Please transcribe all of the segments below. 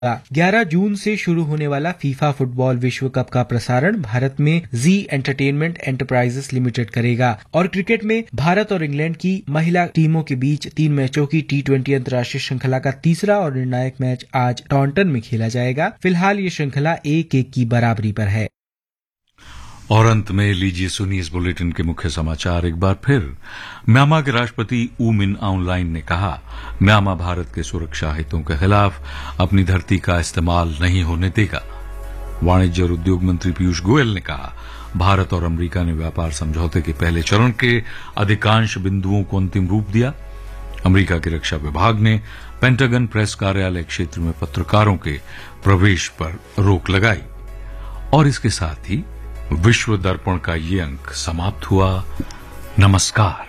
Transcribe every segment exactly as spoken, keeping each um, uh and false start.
ग्यारह जून से शुरू होने वाला फीफा फुटबॉल विश्व कप का प्रसारण भारत में जी एंटरटेनमेंट एंटरप्राइजेस लिमिटेड करेगा। और क्रिकेट में भारत और इंग्लैंड की महिला टीमों के बीच तीन मैचों की टी ट्वेंटी अंतर्राष्ट्रीय श्रृंखला का तीसरा और निर्णायक मैच आज टॉन्टन में खेला जाएगा। फिलहाल ये श्रृंखला एक एक की बराबरी पर है। और अंत में लीजिए सुनिए इस बुलेटिन के मुख्य समाचार एक बार फिर। म्यांमा के राष्ट्रपति ऊ मिन आउंग ने कहा, म्यांमा भारत के सुरक्षा हितों के खिलाफ अपनी धरती का इस्तेमाल नहीं होने देगा। वाणिज्य और उद्योग मंत्री पीयूष गोयल ने कहा, भारत और अमेरिका ने व्यापार समझौते के पहले चरण के अधिकांश बिंदुओं को अंतिम रूप दिया। अमेरिका के रक्षा विभाग ने पेंटागन प्रेस कार्यालय क्षेत्र में पत्रकारों के प्रवेश पर रोक लगाई। और इसके साथ ही विश्व दर्पण का ये अंक समाप्त हुआ। नमस्कार।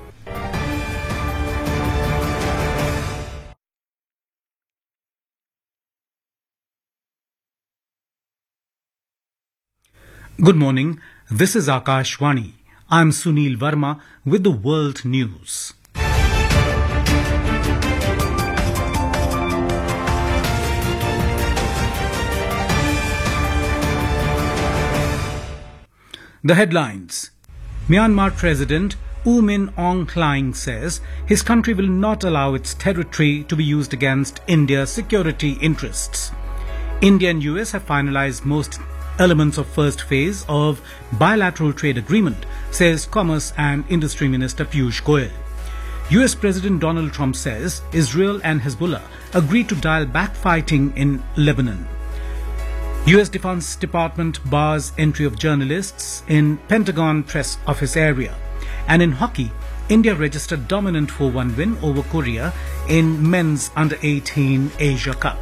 Good morning. This is Akashvani. I'm Sunil Verma with the world news. The headlines. Myanmar President U Min Aung Hlaing says his country will not allow its territory to be used against India's security interests. India and U S have finalized most elements of first phase of bilateral trade agreement, says Commerce and Industry Minister Piyush Goyal. U S President Donald Trump says Israel and Hezbollah agreed to dial back fighting in Lebanon. U S Defense Department bars entry of journalists in Pentagon press office area. And in hockey, India registered dominant four one win over Korea in men's under eighteen Asia Cup.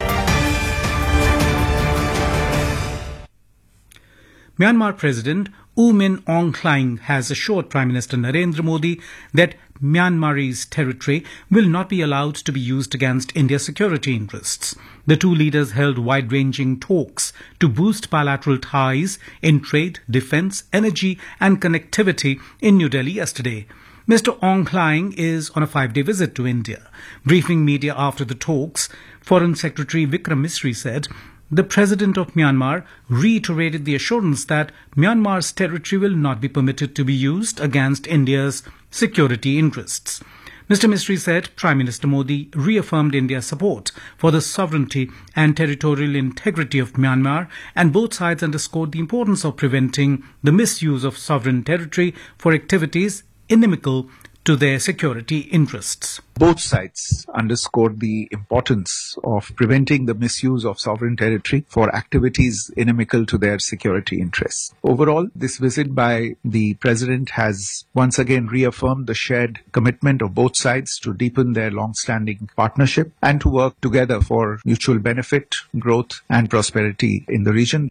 Myanmar President U Min Aung Hlaing has assured Prime Minister Narendra Modi that Myanmar's territory will not be allowed to be used against India's security interests. The two leaders held wide-ranging talks to boost bilateral ties in trade, defence, energy and connectivity in New Delhi yesterday. Mister Aung Hlaing is on a five-day visit to India. Briefing media after the talks, Foreign Secretary Vikram Misri said the President of Myanmar reiterated the assurance that Myanmar's territory will not be permitted to be used against India's security interests. Mister Misri said Prime Minister Modi reaffirmed India's support for the sovereignty and territorial integrity of Myanmar, and both sides underscored the importance of preventing the misuse of sovereign territory for activities inimical to their security interests. Both sides underscored the importance of preventing the misuse of sovereign territory for activities inimical to their security interests. Overall, this visit by the President has once again reaffirmed the shared commitment of both sides to deepen their long-standing partnership and to work together for mutual benefit, growth and prosperity in the region.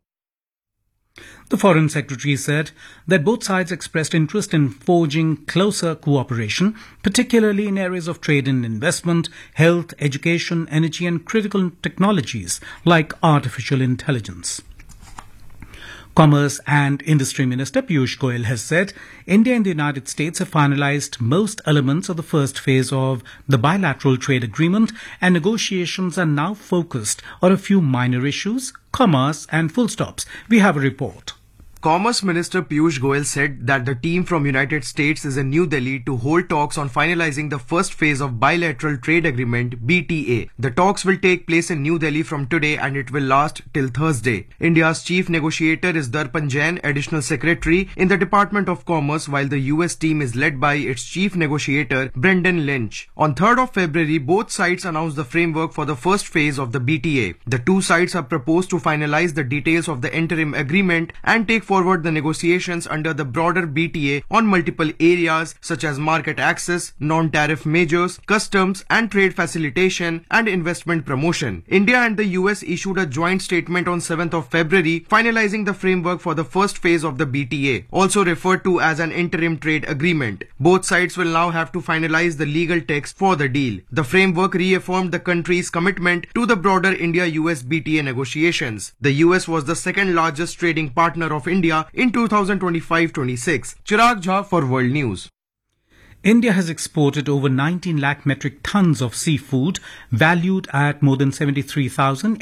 The Foreign Secretary said that both sides expressed interest in forging closer cooperation, particularly in areas of trade and investment, health, education, energy and critical technologies like artificial intelligence. Commerce and Industry Minister Piyush Goyal has said India and the United States have finalized most elements of the first phase of the bilateral trade agreement, and negotiations are now focused on a few minor issues, commas and full stops. We have a report. Commerce Minister Piyush Goyal said that the team from United States is in New Delhi to hold talks on finalizing the first phase of bilateral trade agreement B T A. The talks will take place in New Delhi from today and it will last till Thursday. India's chief negotiator is Darpan Jain, additional secretary in the Department of Commerce, while the U S team is led by its chief negotiator Brendan Lynch. On third of February, both sides announced the framework for the first phase of the B T A. The two sides have proposed to finalize the details of the interim agreement and take forward the negotiations under the broader B T A on multiple areas such as market access, non-tariff measures, customs and trade facilitation and investment promotion. India and the U S issued a joint statement on seventh of February finalizing the framework for the first phase of the B T A, also referred to as an interim trade agreement. Both sides will now have to finalize the legal text for the deal. The framework reaffirmed the country's commitment to the broader India-U S B T A negotiations. The U S was the second largest trading partner of India in two thousand twenty-five twenty-six. Chirag Jha for World News. India has exported over nineteen lakh metric tons of seafood valued at more than seventy-three thousand